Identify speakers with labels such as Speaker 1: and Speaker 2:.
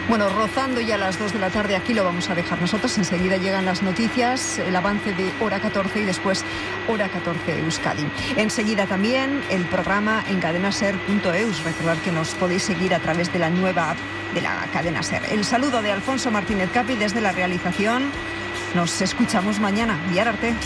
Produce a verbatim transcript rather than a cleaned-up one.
Speaker 1: Bueno, rozando ya a las dos de la tarde, aquí lo vamos a dejar nosotros. Enseguida llegan las noticias, el avance de Hora catorce y después Hora catorce Euskadi. Enseguida también el programa en cadena ser punto eus. Recordad que nos podéis seguir a través de la nueva app de la cadena SER. El saludo de Alfonso Martínez Capi desde la realización. Nos escuchamos mañana. Bihar arte.